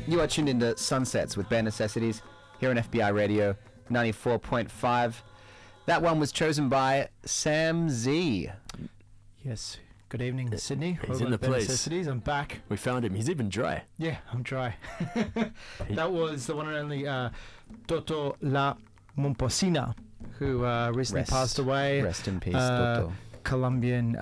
You are tuned into Sunsets with Bare Necessities here on FBI Radio 94.5. That one was chosen by Sam Z. Yes. Good evening, Sydney. He's in the place. Necessities. I'm back. We found him. He's even dry. Yeah, I'm dry. That was the one and only Toto La Momposina, who recently passed away. Rest in peace, Toto. Colombian,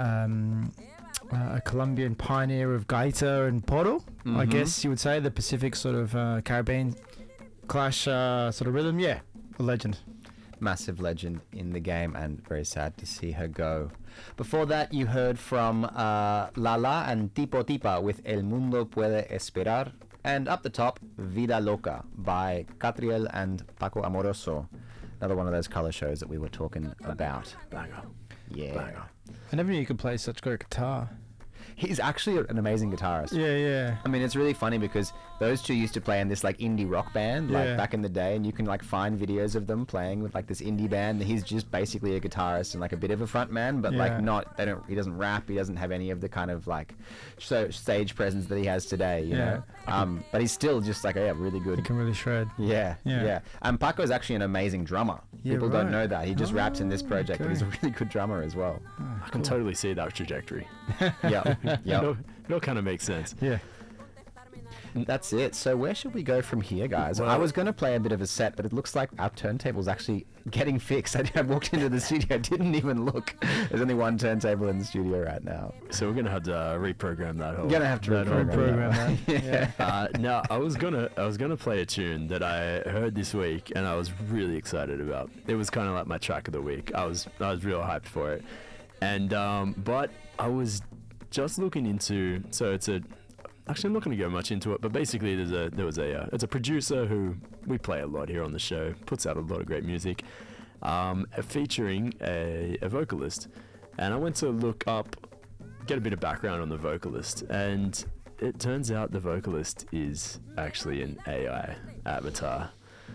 a Colombian pioneer of gaita and porro, I guess you would say, the Pacific sort of Caribbean clash sort of rhythm. Yeah, a legend. Massive legend in the game, and very sad to see her go. Before that, you heard from Lala and Tipo Tipa with El Mundo Puede Esperar, and up the top, Vida Loca by Catriel and Paco Amoroso. Another one of those color shows that we were talking about. Banger. Yeah. Banger. I never knew you could play such great guitar. He's actually an amazing guitarist. Yeah. I mean, it's really funny because those two used to play in this like indie rock band like back in the day, and you can like find videos of them playing with like this indie band. He's just basically a guitarist and like a bit of a front man, but like he doesn't rap, he doesn't have any of the kind of like stage presence that he has today, you know. But he's still just like really good. He can really shred. Yeah. And Paco is actually an amazing drummer. People don't know that. He just raps in this project, but he's a really good drummer as well. I can totally see that trajectory. Yeah. It all kind of makes sense. Yeah. That's it. So where should we go from here, guys? Well, I was going to play a bit of a set, but it looks like our turntable's actually getting fixed. I walked into the studio, didn't even look. There's only one turntable in the studio right now. So we're going to have to reprogram that whole... You're going to have to reprogram that. No, I was gonna play a tune that I heard this week and I was really excited about. It was kind of like my track of the week. I was real hyped for it. And but I was just looking into, so it's a, actually I'm not going to go much into it, but basically it's a producer who we play a lot here on the show, puts out a lot of great music, featuring a vocalist. And I went to look up, get a bit of background on the vocalist, and it turns out the vocalist is actually an AI avatar.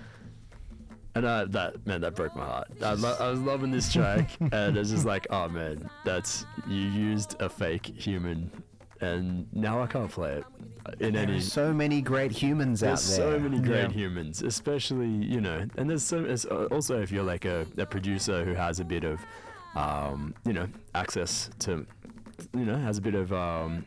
And that broke my heart. I was loving this track, and it's just like, oh man, you used a fake human, and now I can't play it in any. There's so many great humans out there. There's so many great humans, especially and there's also if you're like a producer who has a bit of, access to, has a bit of.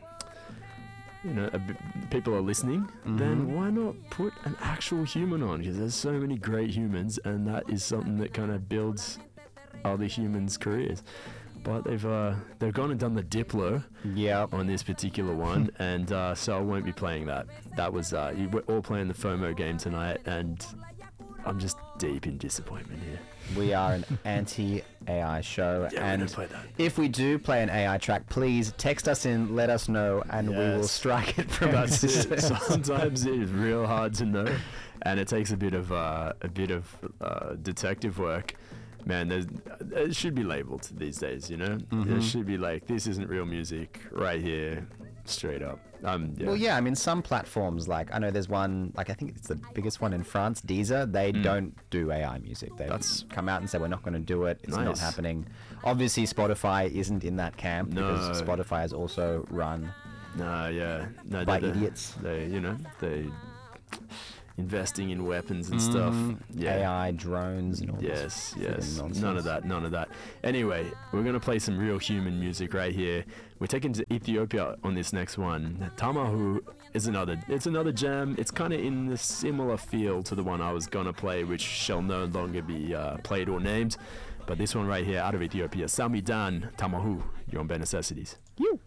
People are listening, then why not put an actual human on? Because there's so many great humans, and that is something that kind of builds other humans' careers. But they've gone and done the Diplo on this particular one, and so I won't be playing that. That was we're all playing the FOMO game tonight, and I'm just deep in disappointment here. We are an anti-AI show, and play that. If we do play an AI track, please text us in, let us know, and we will strike it from our system. Sometimes it's real hard to know, and it takes a bit of detective work. Man, it should be labeled these days, It should be like, this isn't real music right here, straight up. Well, I mean, some platforms, like, I know there's one, like, I think it's the biggest one in France, Deezer, they don't do AI music. They've come out and said, we're not going to do it. It's not happening. Obviously, Spotify isn't in that camp, because Spotify is also run by idiots. They investing in weapons and stuff. AI, drones, and all this. Yes. None of that. Anyway, we're going to play some real human music right here. We're taking to Ethiopia on this next one. Tamahu is another jam. It's kind of in the similar feel to the one I was going to play, which shall no longer be played or named. But this one right here out of Ethiopia, Samidan Tamahu. You're on Bare Necessities. You.